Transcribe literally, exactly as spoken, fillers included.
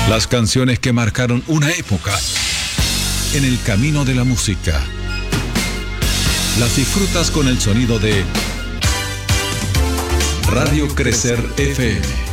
Las canciones que marcaron una época en el camino de la música. Las disfrutas con el sonido de Radio Crecer F M.